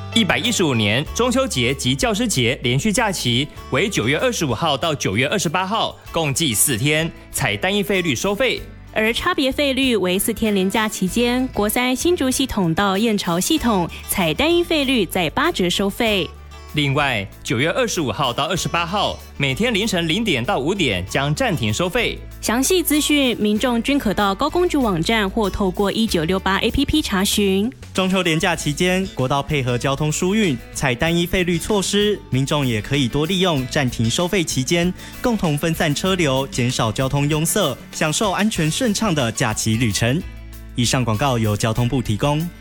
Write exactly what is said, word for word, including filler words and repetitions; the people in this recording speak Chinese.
一百一十五年中秋节及教师节连续假期为九月二十五号到九月二十八号，共计四天，采单一费率收费。 而差别费率为四天连假期间，国三新竹系统到燕巢系统采单一费率在八折收费。 另外，九月二十五号到二十八号，每天凌晨零点到五点将暂停收费。 详细资讯，民众均可到高公局网站或透过一九六八 A P P 查询。 中秋连假期间，国道配合交通疏运，采单一费率措施，民众也可以多利用暂停收费期间，共同分散车流，减少交通拥塞，享受安全顺畅的假期旅程。以上广告由交通部提供。